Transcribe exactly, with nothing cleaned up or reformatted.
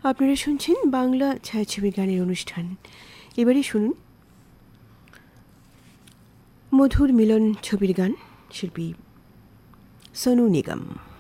আপনারা শুনছেন বাংলা ছায়াছবির গানের অনুষ্ঠান। এবারে শুনুন মধুর মিলন ছবির গান, শিল্পী সোনু নিগম।